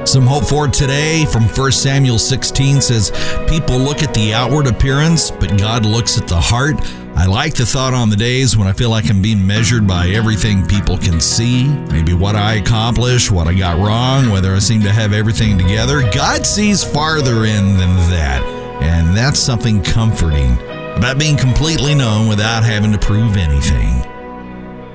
Some hope for today from 1 Samuel 16 says, people look at the outward appearance, but God looks at the heart. I like the thought on the days when I feel like I'm being measured by everything people can see, maybe what I accomplished, what I got wrong, whether I seem to have everything together. God sees farther in than that, and that's something comforting about being completely known without having to prove anything.